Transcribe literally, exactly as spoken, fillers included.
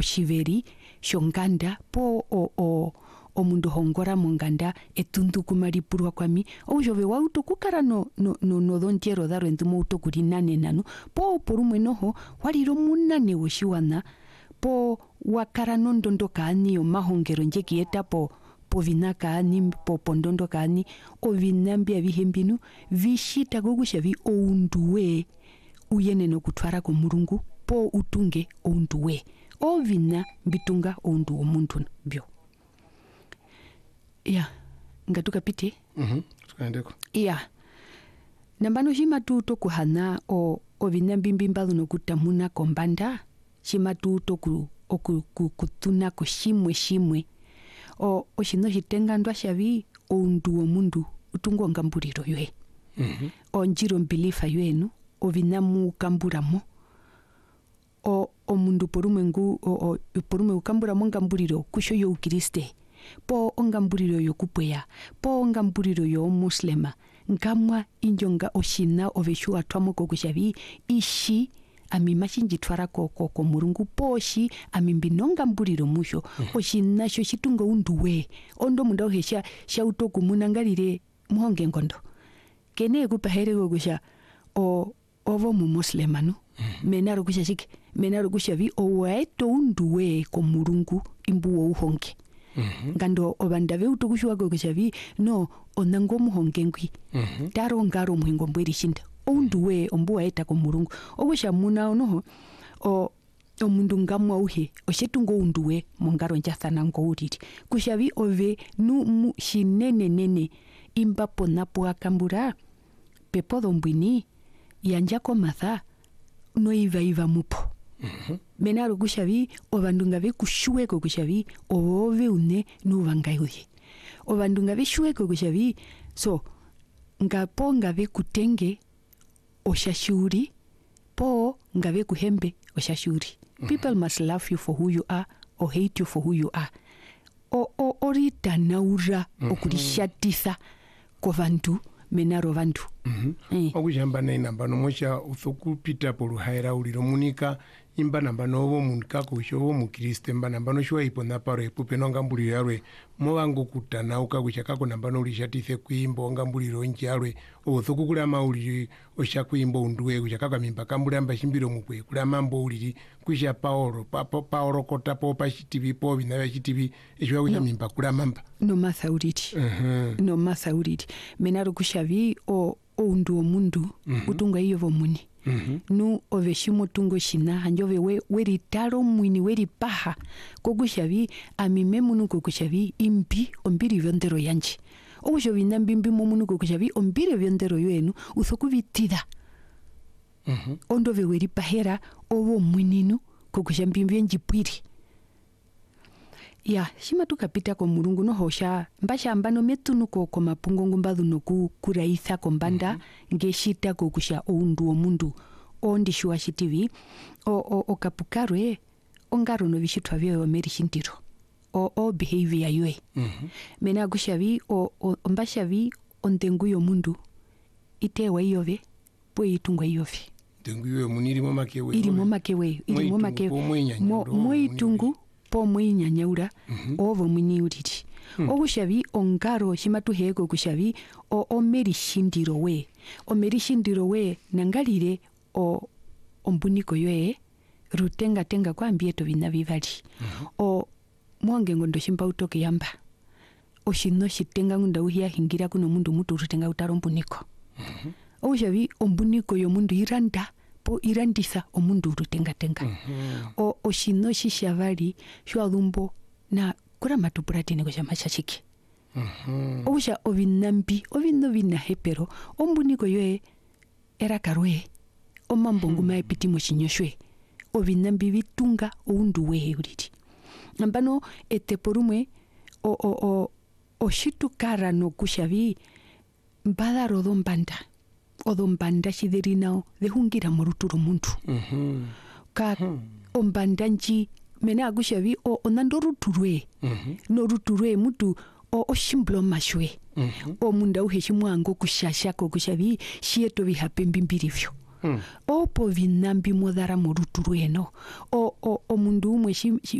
oshiveri shonganda po o, o, omundu hongora monganda etundu kumaripurwa kwami oujove wauto kukara no no no no dontiero daro entumo auto kurinane nanu po porumwe noho wariro munane woshiwana po wakara nondondo kaani omahongero njekieta po po vina kaani po pondondo kaani ovinambi avihembinu vishita gokushavi ounduwe uyene nokutwara ko murungu po utunge ounduwe ovina bitunga oundu omuntu byo ya ngatuka pite mhm tukaendeko ya nambano shimatu to kuhana o ovina bimbimbalu nokutamuna kombanda shimatu to ku oku kutuna ko shimwe shimwe o oshino shitengandwa shavi oundu omundu utungo ngamburiro yoe mhm o njiro mbilifa yoenu ovinamu kamburamo o omundu porumwe ngu o porumwe ukamburamo ngamburiro kusho yo ukriste po ongamburiro yo kupweya po ongamburiro yo muslima nkamwa injonga oshina oveshua twamoko kushavi ishi ami machinjitwara ko ko ko murungu poshi ami binonga mburiro musho oshina sho shitungo unduwe ondo munda ohesha shauto kumunangalire muhonge ngondo kene kupahere gogusha o ovo mu muslimanu menaro kusha shik menaro kusha vi oweto unduwe ko murungu imbuwo uhonge mhm ngando obandave utukushwa gogusha vi no onango muhonge ngwi mhm daro ngaro muhingo mbwiri shinda unduwe ombuwa eta ko murungu ogusha muna ono o omundu ngamwa uhe oshetungo unduwe mongaro njathana ngo uriri kushavi ove nu mu shinene nene imbapo napo akambura pepo dombwini yanjako matha no iva iva mupo mhm menaro kushavi obandunga ve kushuweko kushavi ove une nuvangai uye obandunga ve shuweko kushavi so ngapo ngave kutenge oshashuri po ngave kuhembe oshashuri mm-hmm. People must love you for who you are or hate you for who you are o o orita naura mm-hmm. okurishatisa ko vantu menaro vantu mhm eh. okujamba nei nambano mocha uthokupita por haira uliro munika imba nambano ovo munika kusho ovo mukriste mba nambano shwa ipo naparo epupe nongambuliro yarwe movango kutana ukakucha ko nambano ulishatise kuimbo ngambuliro njalwe othokukula mauli osha kuimbo unduwe kucha kwa mimba kambulamba shimbiro mukwe kula mambo uliri kusha paoro papo paoro kota po pa chitivi po bina chitivi eshwa kucha no. Mimba kula mamba no mathauriti mhm no mathauriti menaro kushavi o oundu omundu mm-hmm. utunga iyo vomuni mhm nu oveshimo tungo shina hanjove we weritaro mwini weripaha kogushavi amime munu kogushavi imbi ombiri vyondero yanje ogushavi nambimbi munu kogushavi ombiri vyondero yoenu uthokuvitida mhm ondove weripahera ovo mwininu kogushambi vyenjipwiri ya shima tukapita ko murungu no hosha mbasha ambano metunuko ko mapungo ngumbalu no kuraitha kombanda mm-hmm. ngeshita ko kusha oundu omundu ondi shwa shitivi o o, o kapukarwe ongaro no bishitwa byo meri shintiro o o behavior yoe mhm mena gushavi o, o mbasha vi ondengu yo mundu itewa iyove po itungwa iyove dengu yo muniri mo makewe iri mo makewe iri mo makewe mo mo itungu po mwinyanyura mm-hmm. ovo mwini uriri hmm. ogushavi ongaro shimatu hego gushavi o omeri shindiro we omeri shindiro we nangalire o ombuniko yoe rutenga tenga kwa mbieto bina bivali mm-hmm. o mwange ngondo shimba utoke yamba o shino shitenga ngunda uhia hingira kuno mundu mutu rutenga utaro mbuniko mm-hmm. ogushavi ombuniko yo mundu iranda po irandisa omundu rutenga tenga mm-hmm. o oshino shishavari shwalumbo na kura matupuratine ko chamachachiki mhm osha ovinambi ovino vina hepero ombuniko yoe era karwe omambongo mm-hmm. maipitimo shinyoshwe ovinambi vitunga oundu wehe uriti ambano eteporumwe o o o oshitukara no kushavi mbada rodombanda odombanda shiderina de hungira moruturo muntu mhm ka ombanda nji mena agushavi o onando ruturwe mhm no ruturwe mutu o oshimblo mashwe mhm o munda uheshimwango kushasha ko kushavi shieto bihapembimbirivyo Mm. o po vinambi modara moruturwe no o o o mundu umwe